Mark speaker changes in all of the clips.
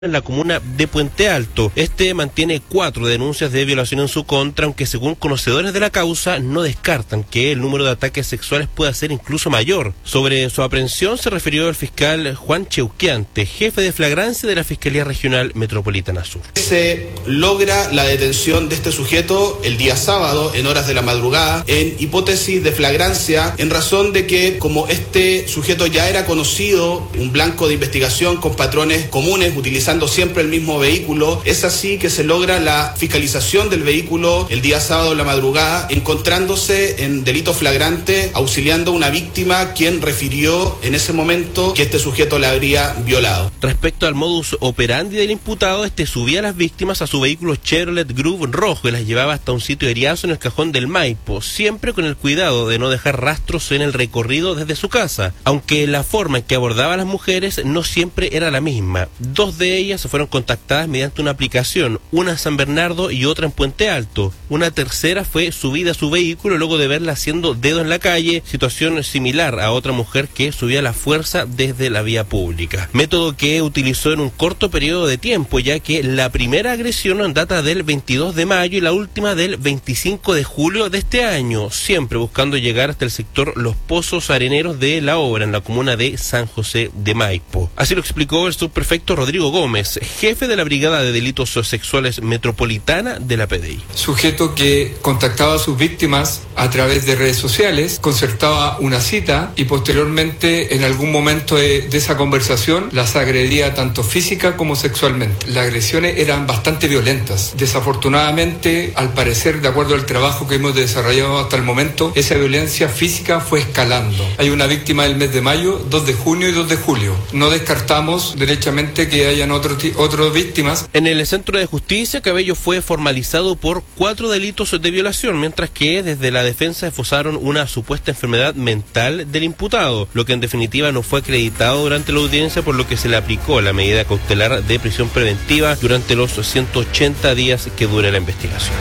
Speaker 1: en la comuna de Puente Alto. Este mantiene 4 denuncias de violación en su contra, aunque según conocedores de la causa no descartan que el número de ataques sexuales pueda ser incluso mayor. Sobre su aprehensión se refirió el fiscal Juan Cheuquiante, jefe de flagrancia de la Fiscalía Regional Metropolitana Sur.
Speaker 2: Se logra la detención de este sujeto el día sábado en horas de la madrugada en hipótesis de flagrancia, en razón de que como este sujeto ya era conocido, un blanco de investigación con patrones comunes, utilizando siempre el mismo vehículo, es así que se logra la fiscalización del vehículo el día sábado en la madrugada, encontrándose en delito flagrante, auxiliando a una víctima quien refirió en ese momento que este sujeto la habría violado.
Speaker 1: Respecto al modus operandi del imputado, este subía a las víctimas a su vehículo Chevrolet Groove rojo y las llevaba hasta un sitio eriazo en el cajón del Maipo, siempre con el cuidado de no dejar rastros en el recorrido desde su casa, aunque la forma en que abordaba a las mujeres no siempre era la misma. 2 de ellas fueron contactadas mediante una aplicación, una en San Bernardo y otra en Puente Alto. Una tercera fue subida a su vehículo luego de verla haciendo dedo en la calle, situación similar a otra mujer que subía a la fuerza desde la vía pública. Método que utilizó en un corto periodo de tiempo, ya que la primera agresión data del 22 de mayo y la última del 25 de julio de este año, siempre buscando llegar hasta el sector Los Pozos Areneros de La Obra, en la comuna de San José de Maipo. Así lo explicó el subprefecto Rodrigo Gómez, jefe de la Brigada de Delitos Sexuales Metropolitana de la PDI.
Speaker 3: Sujeto que contactaba a sus víctimas a través de redes sociales, concertaba una cita y posteriormente en algún momento de esa conversación las agredía tanto física como sexualmente. Las agresiones eran bastante violentas. Desafortunadamente, al parecer, de acuerdo al trabajo que hemos desarrollado hasta el momento, esa violencia física fue escalando. Hay una víctima del mes de mayo, 2 de junio y 2 de julio. No descartamos derechamente que hayan otras víctimas.
Speaker 1: En el Centro de Justicia, Cabello fue formalizado por 4 delitos de violación, mientras que desde la defensa esbozaron una supuesta enfermedad mental del imputado, lo que en definitiva no fue acreditado durante la audiencia, por lo que se le aplicó la medida cautelar de prisión preventiva durante los 180 días que dure la investigación.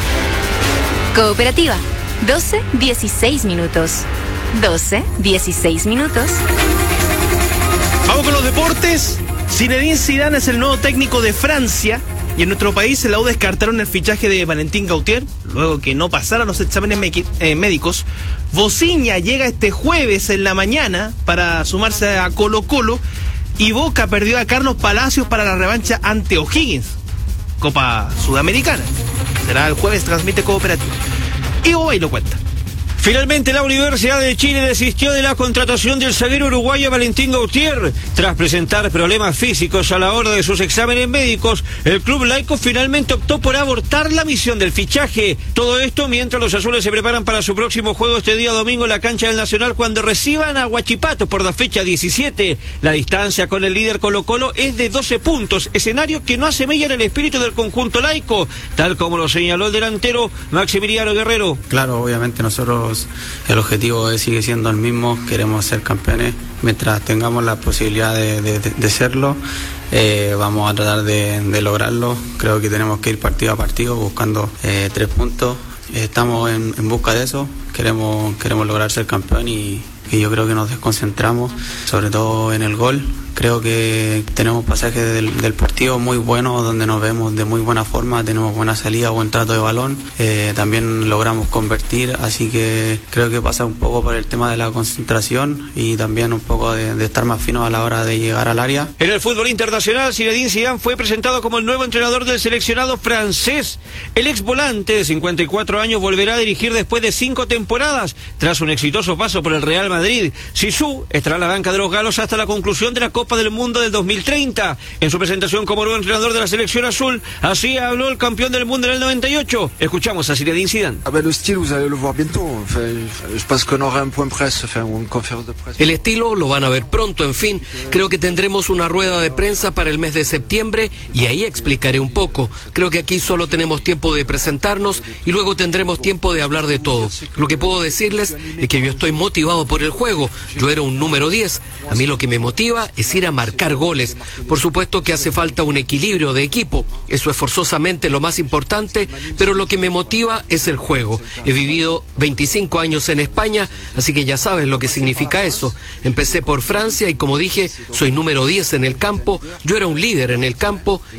Speaker 4: Cooperativa, 12:16 minutos. 12:16 minutos.
Speaker 5: Vamos con los deportes. Zinedine Zidane es el nuevo técnico de Francia y en nuestro país la U descartaron el fichaje de Valentín Gautier luego que no pasara los exámenes médicos. Vociña llega este jueves en la mañana para sumarse a Colo-Colo y Boca perdió a Carlos Palacios para la revancha ante O'Higgins, Copa Sudamericana. Será el jueves, transmite Cooperativa. Y hoy lo cuenta.
Speaker 6: Finalmente, la Universidad de Chile desistió de la contratación del zaguero uruguayo Valentín Gautier. Tras presentar problemas físicos a la hora de sus exámenes médicos, el club laico finalmente optó por abortar la misión del fichaje. Todo esto mientras los azules se preparan para su próximo juego este día domingo en la cancha del Nacional, cuando reciban a Huachipato por la fecha 17. La distancia con el líder Colo-Colo es de 12 puntos, escenario que no asemella en el espíritu del conjunto laico, tal como lo señaló el delantero Maximiliano Guerrero.
Speaker 7: Claro, obviamente nosotros el objetivo sigue siendo el mismo, queremos ser campeones. Mientras tengamos la posibilidad de serlo, vamos a tratar de lograrlo. Creo que tenemos que ir partido a partido buscando 3 puntos. Estamos en busca de eso, queremos lograr ser campeón y yo creo que nos desconcentramos, sobre todo en el gol. Creo que tenemos pasajes del partido muy buenos, donde nos vemos de muy buena forma, tenemos buena salida, buen trato de balón, también logramos convertir, así que creo que pasa un poco por el tema de la concentración y también un poco de estar más finos a la hora de llegar al área.
Speaker 6: En el fútbol internacional, Zinedine Zidane fue presentado como el nuevo entrenador del seleccionado francés. El ex volante de 54 años volverá a dirigir después de 5 temporadas, tras un exitoso paso por el Real Madrid. Zizou estará en la banca de los galos hasta la conclusión de la Copa del Mundo del 2030. En su presentación como nuevo entrenador de la selección azul, así habló el campeón del mundo en el 98. Escuchamos a Zinedine Zidane.
Speaker 8: El estilo lo van a ver pronto, en fin. Creo que tendremos una rueda de prensa para el mes de septiembre y ahí explicaré un poco. Creo que aquí solo tenemos tiempo de presentarnos y luego tendremos tiempo de hablar de todo. Lo que puedo decirles es que yo estoy motivado por el juego. Yo era un número 10. A mí lo que me motiva es es ir a marcar goles. Por supuesto que hace falta un equilibrio de equipo, eso es forzosamente lo más importante, pero lo que me motiva es el juego. He vivido 25 años en España, así que ya sabes lo que significa eso. Empecé por Francia y como dije, soy número 10 en el campo, yo era un líder en el campo